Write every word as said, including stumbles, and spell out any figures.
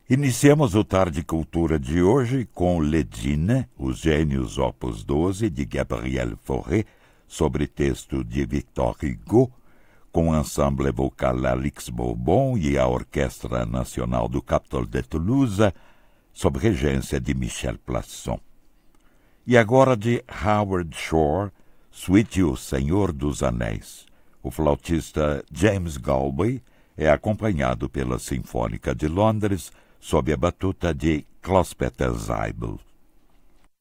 Iniciamos o Tarde Cultura de hoje com Ledine, Os Gênios Opus doze, de Gabriel Fauré, sobre texto de Victor Hugo, com o ensemble vocal Alix Bourbon e a Orquestra Nacional do Capitole de Toulouse, sob regência de Michel Plasson. E agora de Howard Shore, Suite O Senhor dos Anéis. O flautista James Galway é acompanhado pela Sinfônica de Londres, sob a batuta de Klaus-Peter Seibel.